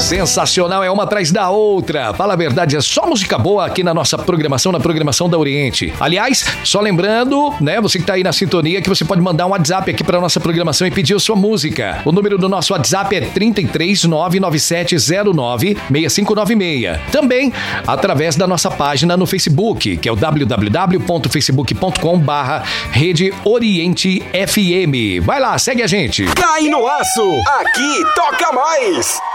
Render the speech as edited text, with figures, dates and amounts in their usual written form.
Sensacional, é uma atrás da outra. Fala a verdade, é só música boa aqui na nossa programação, na programação da Oriente. Aliás, só lembrando, né, você que tá aí na sintonia, que você pode mandar um WhatsApp aqui pra nossa programação e pedir a sua música. O número do nosso WhatsApp é 33997096596. Também através da nossa página no Facebook, que é o www.facebook.com/Rede Oriente FM. Vai lá, segue a gente. Cai no Aço, aqui toca mais.